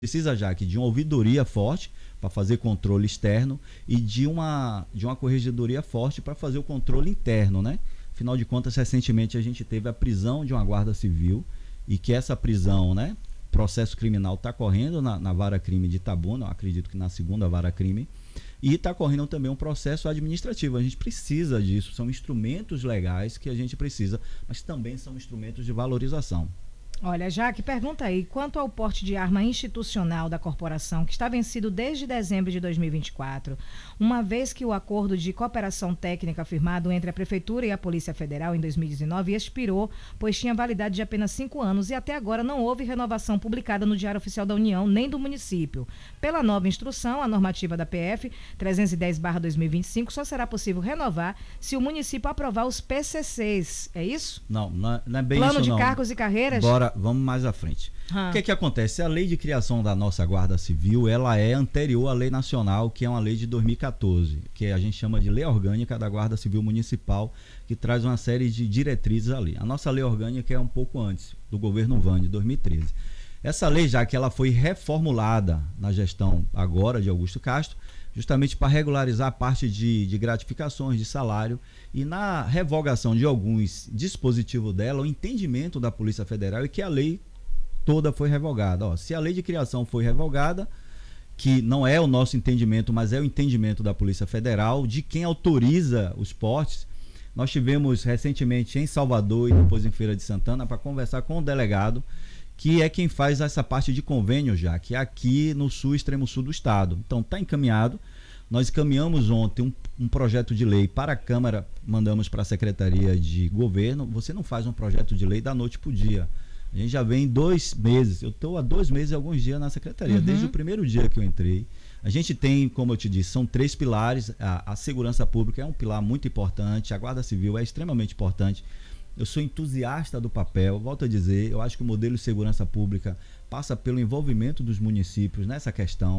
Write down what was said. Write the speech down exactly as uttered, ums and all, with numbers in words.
Precisa, já que de uma ouvidoria forte para fazer controle externo e de uma, de uma corregedoria forte para fazer o controle interno, né? Afinal de contas, recentemente a gente teve a prisão de uma guarda civil e que essa prisão, né? Processo criminal está correndo na, na vara crime de Itabuna, eu acredito que na segunda vara crime, e está correndo também um processo administrativo. A gente precisa disso, são instrumentos legais que a gente precisa, mas também são instrumentos de valorização. Olha, Jaque, pergunta aí, quanto ao porte de arma institucional da corporação, que está vencido desde dezembro de dois mil e vinte e quatro, uma vez que o acordo de cooperação técnica firmado entre a Prefeitura e a Polícia Federal em dois mil e dezenove expirou, pois tinha validade de apenas cinco anos e até agora não houve renovação publicada no Diário Oficial da União, nem do município. Pela nova instrução, a normativa da P F trezentos e dez barra dois mil e vinte e cinco só será possível renovar se o município aprovar os P C Cs, é isso? Não, não é, não é bem Plano isso, de não. cargos e carreiras? Bora, vamos mais à frente. Ah. O que é que acontece? A lei de criação da nossa Guarda Civil, ela é anterior à lei nacional, que é uma lei de dois mil e quatorze, que a gente chama de Lei Orgânica da Guarda Civil Municipal, que traz uma série de diretrizes ali. A nossa lei orgânica é um pouco antes, do governo Van, de dois mil e treze. Essa lei, já que ela foi reformulada na gestão agora de Augusto Castro, justamente para regularizar a parte de, de gratificações, de salário, e na revogação de alguns dispositivos dela, o entendimento da Polícia Federal é que a lei toda foi revogada. Ó, se a lei de criação foi revogada, que não é o nosso entendimento, mas é o entendimento da Polícia Federal, de quem autoriza os portes. Nós tivemos recentemente em Salvador e depois em Feira de Santana para conversar com o delegado, que é quem faz essa parte de convênio, já que é aqui no sul, extremo sul do estado. Então está encaminhado. Nós encaminhamos ontem um, um projeto de lei para a Câmara, mandamos para a Secretaria de Governo. Você não faz um projeto de lei da noite para o dia. A gente já vem dois meses, eu estou há dois meses e alguns dias na Secretaria, uhum. Desde o primeiro dia que eu entrei. A gente tem, como eu te disse, são três pilares. A, a segurança pública é um pilar muito importante, a Guarda Civil é extremamente importante. Eu sou entusiasta do papel, volto a dizer, eu acho que o modelo de segurança pública passa pelo envolvimento dos municípios nessa questão.